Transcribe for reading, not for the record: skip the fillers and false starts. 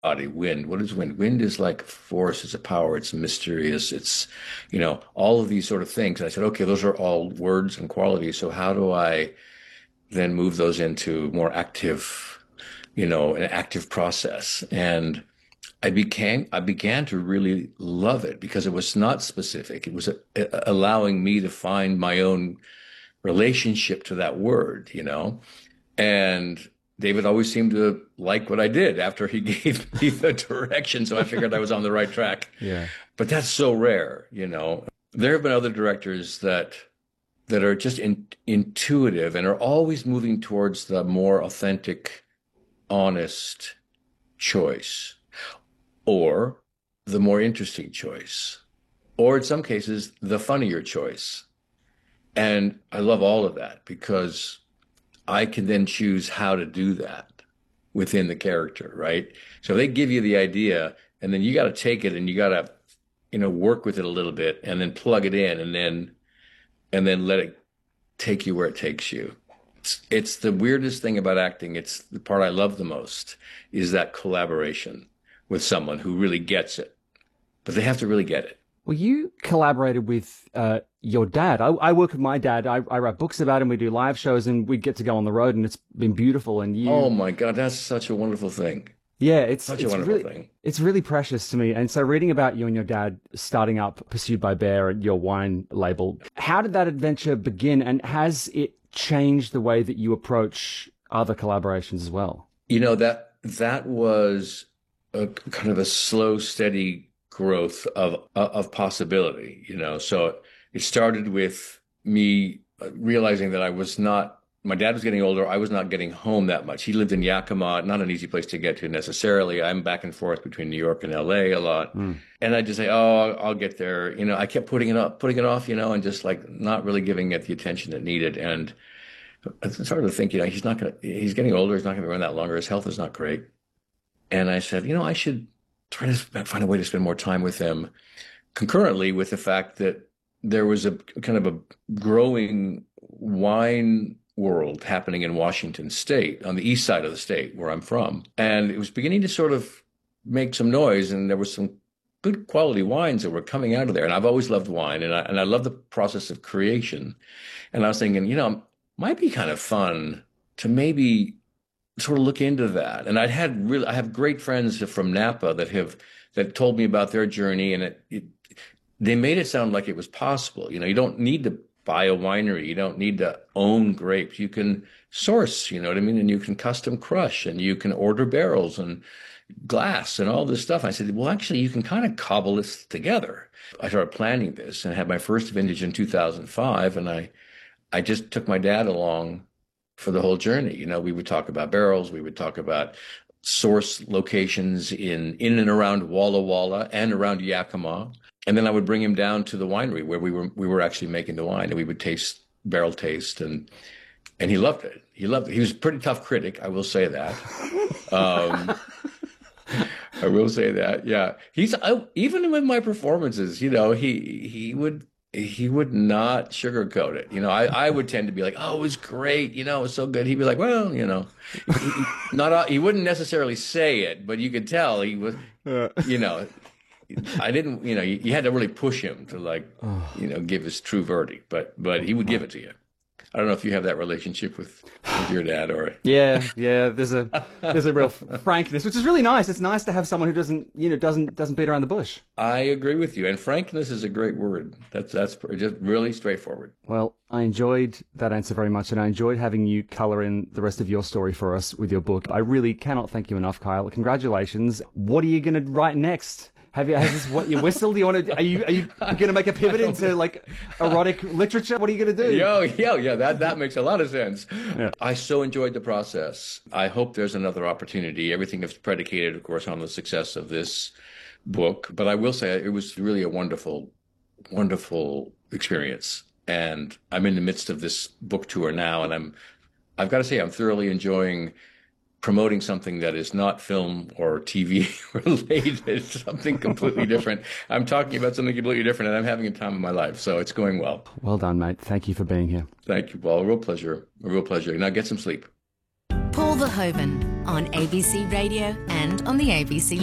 body, wind. What is wind? Wind is like force, it's a power, it's mysterious, it's, all of these sort of things. And I said, okay, those are all words and qualities. So how do I then move those into more active, an active process? And I began to really love it because it was not specific. It was allowing me to find my own relationship to that word. And David always seemed to like what I did after he gave me the direction. So I figured I was on the right track. Yeah. But that's so rare. There have been other directors that are just intuitive and are always moving towards the more authentic, honest choice, or the more interesting choice, or in some cases, the funnier choice. And I love all of that because I can then choose how to do that within the character, right? So they give you the idea, and then you got to take it and you got to, work with it a little bit and then plug it in and then let it take you where it takes you. It's the weirdest thing about acting. It's the part I love the most is that collaboration with someone who really gets it, but they have to really get it. Well, you collaborated with your dad. I work with my dad. I write books about him. We do live shows, and we get to go on the road, and it's been beautiful. And you, oh my God, that's such a wonderful thing. Yeah, Such a wonderful thing. It's really precious to me. And so reading about you and your dad starting up Pursued by Bear and your wine label, how did that adventure begin? And has it changed the way that you approach other collaborations as well? That was a kind of a slow, steady growth of possibility. So it started with me realizing that my dad was getting older. I was not getting home that much. He lived in Yakima, not an easy place to get to necessarily. I'm back and forth between New York and LA a lot. And I just say, oh, I'll get there. I kept putting it off, and just like not really giving it the attention it needed. And I started to think, he's getting older. He's not going to be around that longer. His health is not great. And I said, I should try to find a way to spend more time with him, concurrently with the fact that there was a kind of a growing wine world happening in Washington State, on the east side of the state where I'm from. And it was beginning to sort of make some noise, and there was some good quality wines that were coming out of there. And I've always loved wine, and I love the process of creation. And I was thinking, might be kind of fun to maybe sort of look into that. And I have great friends from Napa that told me about their journey, and they made it sound like it was possible. You don't need to buy a winery. You don't need to own grapes. You can source, you know what I mean? And you can custom crush, and you can order barrels and glass and all this stuff. I said, well, actually, you can kind of cobble this together. I started planning this and had my first vintage in 2005. And I just took my dad along for the whole journey. We would talk about barrels. We would talk about source locations in and around Walla Walla and around Yakima. And then I would bring him down to the winery where we were actually making the wine, and we would barrel taste, and he loved it. He loved it. He was a pretty tough critic, I will say that. I will say that. Yeah, even with my performances, he would not sugarcoat it. I would tend to be like, oh, it was great. It was so good. He'd be like, well, he wouldn't necessarily say it, but you could tell he was, I didn't, you had to really push him to give his true verdict, but he would give it to you. I don't know if you have that relationship with your dad or. Yeah. There's a real frankness, which is really nice. It's nice to have someone who doesn't beat around the bush. I agree with you. And frankness is a great word. That's just really straightforward. Well, I enjoyed that answer very much, and I enjoyed having you color in the rest of your story for us with your book. I really cannot thank you enough, Kyle. Congratulations. What are you going to write next? Has this what you whistled? Are you going to make a pivot into like erotic literature? What are you going to do? Yeah. That makes a lot of sense. Yeah. I so enjoyed the process. I hope there's another opportunity. Everything is predicated, of course, on the success of this book. But I will say it was really a wonderful, wonderful experience. And I'm in the midst of this book tour now, and I've got to say, I'm thoroughly enjoying promoting something that is not film or TV related, something completely different. I'm talking about something completely different, and I'm having a time of my life. So it's going well. Well done, mate. Thank you for being here. Thank you, Paul. A real pleasure. Now get some sleep. Paul Verhoeven. on ABC Radio and on the ABC